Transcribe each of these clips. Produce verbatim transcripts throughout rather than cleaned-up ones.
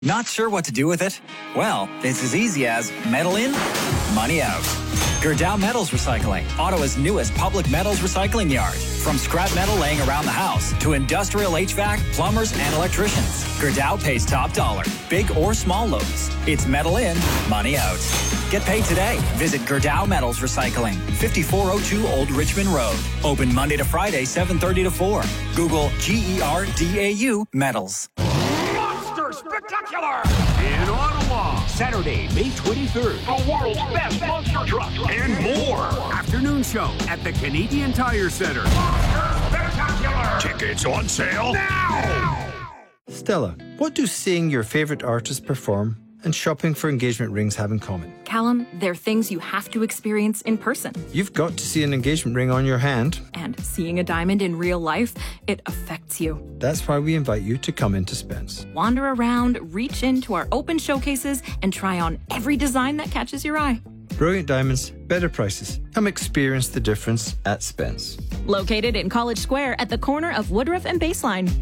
Not sure what to do with it? Well, it's as easy as metal in, money out. Gerdau Metals Recycling, Ottawa's newest public metals recycling yard. From scrap metal laying around the house to industrial H V A C, plumbers, and electricians, Gerdau pays top dollar, big or small loads. It's metal in, money out. Get paid today. Visit Gerdau Metals Recycling, fifty-four oh two Old Richmond Road. Open Monday to Friday, seven thirty to four. Google G E R D A U Metals. Spectacular in Ottawa, Saturday, May twenty-third. The world's best monster truck and more. Afternoon show at the Canadian Tire Center. Monster Spectacular. Tickets on sale now. Stella, what do seeing your favorite artist perform and shopping for engagement rings have in common? Callum, they're things you have to experience in person. You've got to see an engagement ring on your hand. And seeing a diamond in real life, it affects you. That's why we invite you to come into Spence. Wander around, reach into our open showcases, and try on every design that catches your eye. Brilliant diamonds, better prices. Come experience the difference at Spence. Located in College Square at the corner of Woodruff and Baseline.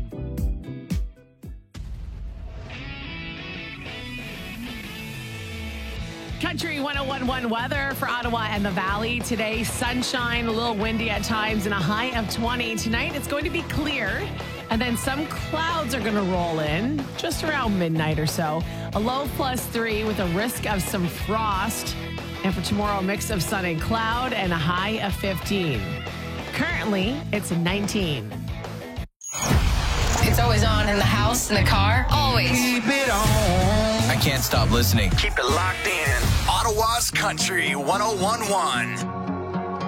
Country one oh one point one weather for Ottawa and the Valley. Today, sunshine, a little windy at times, and a high of twenty. Tonight, it's going to be clear, and then some clouds are going to roll in just around midnight or so. A low plus three with a risk of some frost. And for tomorrow, a mix of sun and cloud and a high of fifteen. Currently, it's nineteen. It's always on in the house, in the car, always. Keep it on. I can't stop listening. Keep it locked in. Ottawa's Country one oh one point one.